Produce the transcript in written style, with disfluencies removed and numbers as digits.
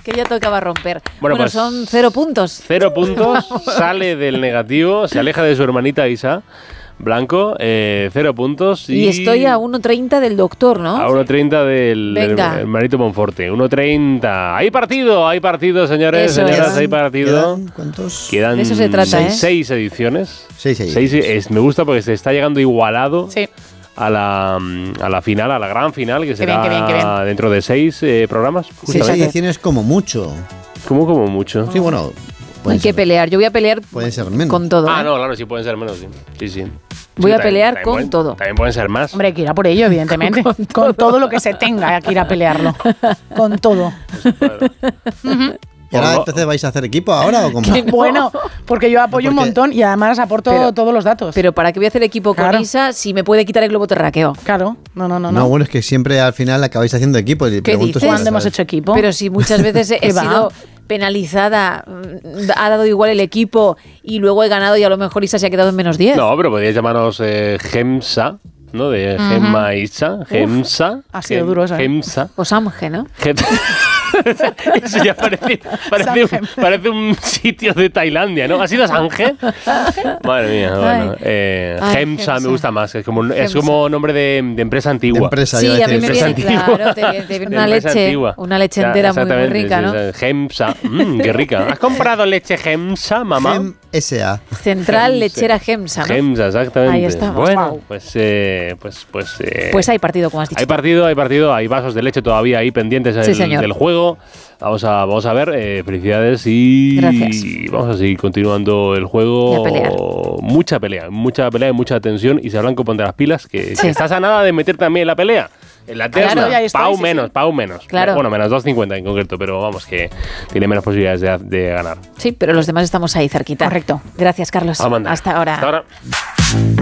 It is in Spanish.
que ya tocaba romper. Bueno, pues, son 0 puntos. 0 puntos, sale del negativo, se aleja de su hermanita Isa Blanco, 0 puntos. Y estoy a 1.30 del doctor, ¿no? A 1.30 del hermanito Monforte. 1.30. Hay partido, señores, Eso señoras, es. hay partido. ¿Cuántos? Quedan De eso se trata, 6 ediciones. 6 ediciones. Me gusta porque se está llegando igualado. Sí. A la final, a la gran final, que será qué bien. dentro de 6 programas. 6 ediciones como mucho. Como mucho. Sí, bueno. Hay que pelear. Yo voy a pelear pueden ser menos. con todo. No, claro, sí pueden ser menos. Sí. Voy a pelear con todo. También pueden ser más. Hombre, hay que ir a por ello, evidentemente. Con todo lo que se tenga, hay que ir a pelearlo. Con todo. ¿Y ahora entonces vais a hacer equipo ahora o cómo? Bueno, porque yo apoyo un montón y además aporto todos los datos. Pero ¿para qué voy a hacer equipo con Isa si me puede quitar el globo terráqueo? Claro, no. No, bueno, es que siempre al final acabáis haciendo equipo. Y ¿Qué dices? ¿Cuándo hemos hecho equipo? Pero si muchas veces he sido penalizada, ha dado igual el equipo y luego he ganado y a lo mejor Isa se ha quedado en menos 10. No, pero podríais llamarnos Gemsa, ¿no? De Gemma Isa, Gemsa. Ha sido duro eso. Gemsa. O Samge, ¿no? Eso ya parece un sitio de Tailandia, ¿no? ¿Ha sido Sange? Madre mía, bueno. Gemsa me gusta más, es como nombre de empresa antigua. De empresa, sí, a mí me viene, antigua. claro, te viene una leche entera muy rica, ¿no? Gemsa, qué rica. ¿Has comprado leche Gemsa, mamá? Gem S.A. Central Lechera Gemsa, ¿no? Gemsa, exactamente. Ahí está. Bueno, pues hay partido, como has dicho. Hay partido, hay vasos de leche todavía ahí pendientes del juego. Vamos a ver, felicidades y gracias. Vamos a seguir continuando el juego. Y a pelear. Mucha pelea y mucha tensión. Y se Blanco, ponte las pilas, que estás a nada de meter también la pelea. En la terna, claro, Pau menos. Claro. Bueno, menos 2.50 en concreto, pero vamos, que tiene menos posibilidades de ganar. Sí, pero los demás estamos ahí cerquita. Correcto. Gracias, Carlos. Amanda. Hasta ahora. Hasta ahora.